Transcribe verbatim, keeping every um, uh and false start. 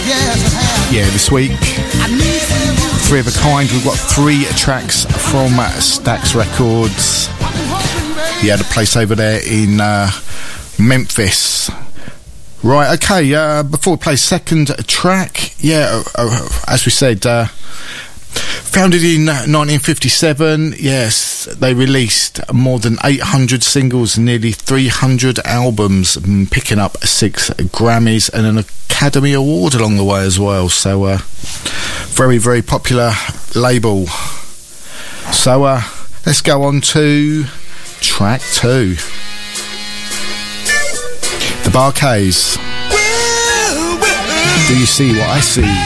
Yeah, this week, Three of a Kind. We've got three tracks from Stax Records. He had a place over there in uh, Memphis. Right, okay, uh, before we play second track, yeah, uh, as we said, uh, founded in nineteen fifty-seven, yes, they released more than eight hundred singles and nearly three hundred albums, picking up six Grammys and an Academy Award along the way as well. So, uh, very, very popular label. So, uh, let's go on to track two. The Bar-Kays. Do you see what I see?